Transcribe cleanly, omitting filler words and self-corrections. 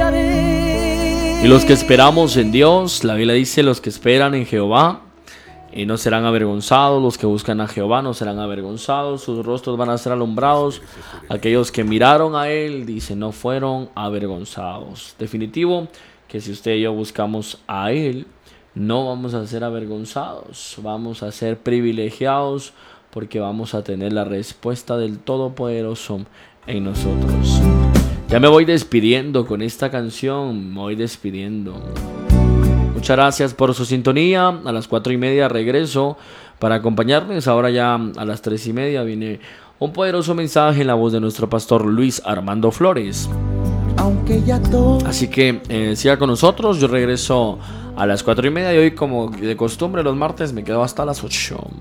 Y los que esperamos en Dios, la Biblia dice, los que esperan en Jehová y no serán avergonzados, los que buscan a Jehová no serán avergonzados, sus rostros van a ser alumbrados, aquellos que miraron a Él, dice, no fueron avergonzados. Definitivo que si usted y yo buscamos a Él, no vamos a ser avergonzados, vamos a ser privilegiados porque vamos a tener la respuesta del Todopoderoso en nosotros. Ya me voy despidiendo con esta canción, me voy despidiendo. Muchas gracias por su sintonía. A las 4:30 regreso para acompañarles. Ahora ya a las 3:30 viene un poderoso mensaje en la voz de nuestro pastor Luis Armando Flores. Así que siga con nosotros. Yo regreso a las 4:30 y hoy, como de costumbre, los martes me quedo hasta las 8.